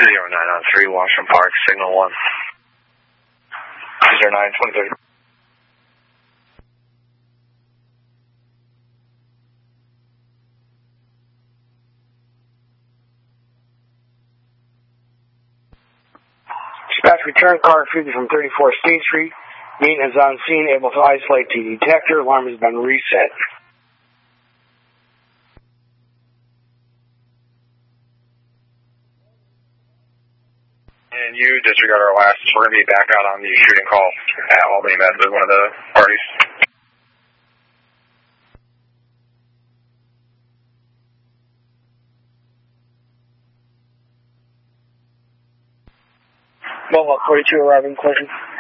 2093 Washington Park, signal 1. 209, 2030. Dispatch, return car frequency from 34 State Street. Maintenance on scene, able to isolate the detector. Alarm has been reset. And you disregard our last. We're going to be back out on the shooting call at Albany Med with one of the parties. Well, 42 arriving, collision.